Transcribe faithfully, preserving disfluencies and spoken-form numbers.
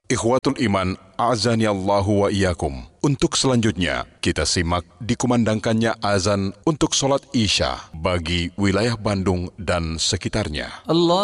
Ikhwatul Iman, a'azani Allahu wa iyyakum. Untuk selanjutnya, kita simak dikumandangkannya azan untuk sholat Isya bagi wilayah Bandung dan sekitarnya. Allah